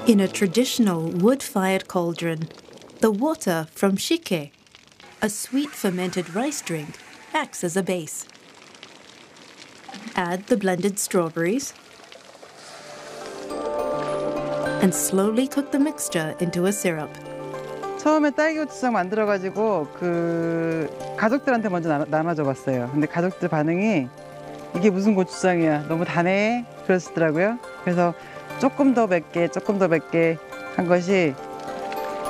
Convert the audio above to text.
In a traditional wood-fired cauldron, the water from shike, a sweet fermented rice drink, acts as a base. Add the blended strawberries and slowly cook the mixture into a syrup. 처음에 딸기 고추장 만들어가지고 가족들한테 먼저 나눠줘 봤어요. 근데 가족들 반응이 이게 무슨 고추장이야, 너무 다네 그러시더라고요. 그래서 조금 더 맵게 한 것이